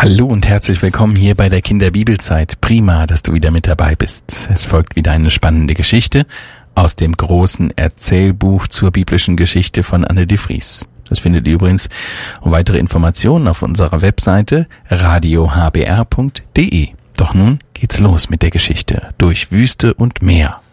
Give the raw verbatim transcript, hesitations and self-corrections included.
Hallo und herzlich willkommen hier bei der Kinderbibelzeit. Prima, dass du wieder mit dabei bist. Es folgt wieder eine spannende Geschichte aus dem großen Erzählbuch zur biblischen Geschichte von Anne de Vries. Das findet ihr übrigens und weitere Informationen auf unserer Webseite radio h b r punkt d e. Doch nun geht's los mit der Geschichte durch Wüste und Meer.